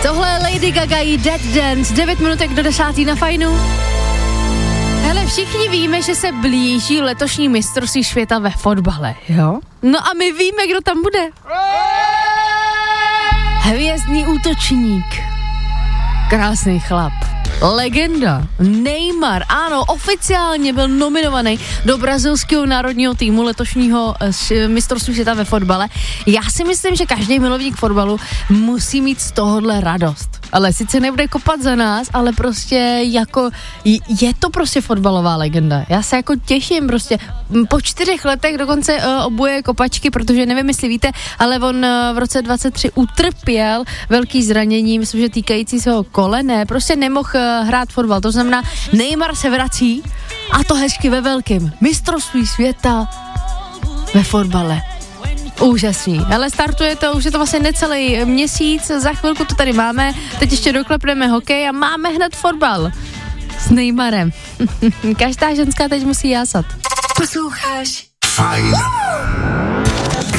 Tohle je Lady Gaga i Dead Dance, 9 minutek do 10 na Fajnu. Hele, všichni víme, že se blíží letošní mistrovství světa ve fotbale, jo? No a my víme, kdo tam bude. Hvězdný útočník. Krásný chlap. Legenda. Neymar, ano, oficiálně byl nominovaný do brazilského národního týmu letošního mistrovství světa ve fotbale. Já si myslím, že každý milovník fotbalu musí mít z tohohle radost. Ale sice nebude kopat za nás, ale prostě jako je to prostě fotbalová legenda. Já se jako těším prostě. Po 4 letech dokonce obuje kopačky, protože nevím, jestli víte, ale on v roce 23 utrpěl velký zranění, myslím, že týkající svého kolene, prostě nemohl hrát fotbal. To znamená, Neymar se vrací a to hezky ve velkým. Mistrovství světa ve fotbale. Úžasný. Ale startuje to, už je to vlastně necelý měsíc, za chvilku to tady máme, teď ještě doklepneme hokej a máme hned fotbal s Neymarem. Každá ženská teď musí jásat. Posloucháš Fajn.